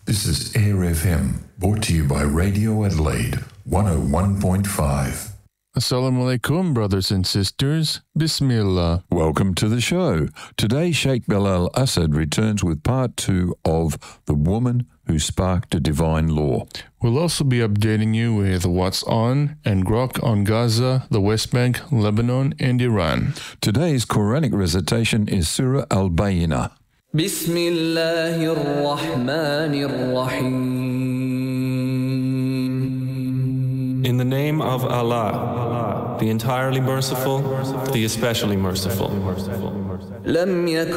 This is Air FM, brought to you by Radio Adelaide 101.5. Assalamu alaikum, brothers and sisters. Bismillah. Welcome to the show. Today, Sheikh Bilal Asad returns with part 2 of The Woman Who Sparked a Divine Law. We'll also be updating you with what's on and grok on Gaza, the West Bank, Lebanon, and Iran. Today's Quranic recitation is Surah Al-Bayyinah. Bismillahir Rahmanir Rahim. In the name of Allah, the entirely merciful, the especially merciful. لم